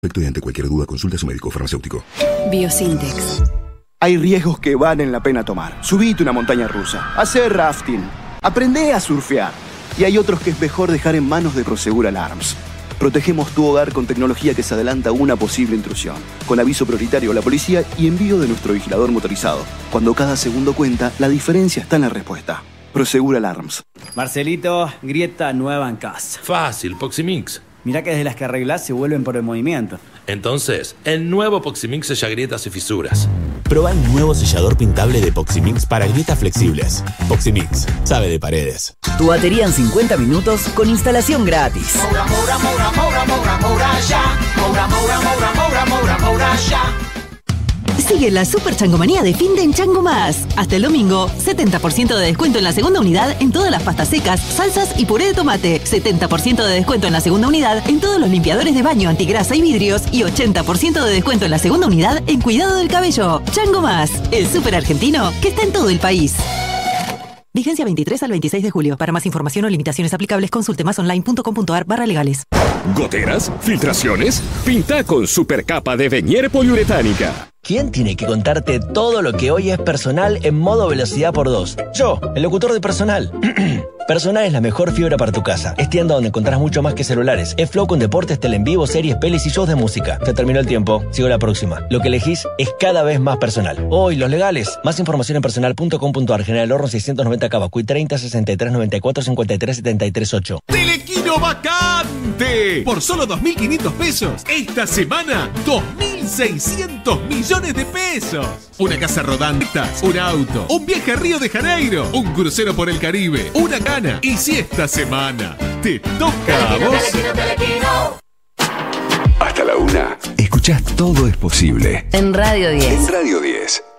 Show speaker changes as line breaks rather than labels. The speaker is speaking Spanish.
Y ante cualquier duda, consulte a su médico farmacéutico.
Biosintex.
Hay riesgos que valen la pena tomar. Subite una montaña rusa, hacer rafting, aprendé a surfear. Y hay otros que es mejor dejar en manos de Prosegur Alarms. Protegemos tu hogar con tecnología que se adelanta a una posible intrusión, con aviso prioritario a la policía y envío de nuestro vigilador motorizado. Cuando cada segundo cuenta, la diferencia está en la respuesta. Prosegur Alarms.
Marcelito, grieta nueva en casa.
Fácil, Poximix.
Mirá que desde las que arreglás se vuelven por el movimiento.
Entonces, el nuevo Poximix sella grietas y fisuras.
Proba el nuevo sellador pintable de Poximix para grietas flexibles. Poximix, sabe de paredes.
Tu batería en 50 minutos con instalación gratis.
Sigue la super changomanía de fin de en Chango Más. Hasta el domingo, 70% de descuento en la segunda unidad en todas las pastas secas, salsas y puré de tomate. 70% de descuento en la segunda unidad en todos los limpiadores de baño antigrasa y vidrios. Y 80% de descuento en la segunda unidad en cuidado del cabello. Chango Más, el super argentino que está en todo el país. Vigencia 23 al 26 de julio. Para más información o limitaciones aplicables, consulte masonline.com.ar/legales.
¿Goteras? ¿Filtraciones? Pinta con supercapa de Venier poliuretánica.
¿Quién tiene que contarte todo lo que hoy es Personal en modo velocidad por 2? Yo, el locutor de Personal. Personal es la mejor fibra para tu casa. Es tienda donde encontrás mucho más que celulares. Es Flow con deportes, tele en vivo, series, pelis y shows de música. Se terminó el tiempo. Sigo la próxima. Lo que elegís es cada vez más Personal. Hoy, los legales. Más información en personal.com.ar. General Horno 690 Cavacuy 30 63 94 53 73 8.
¡Telequino vacante! Por solo 2.500 pesos. Esta semana, 2.600 millones de pesos. Una casa rodante, un auto, un viaje a Río de Janeiro, un crucero por el Caribe, una cana. Y si esta semana te toca a vos.
Hasta la 1. Escuchás Todo es Posible.
En Radio 10.
En Radio 10.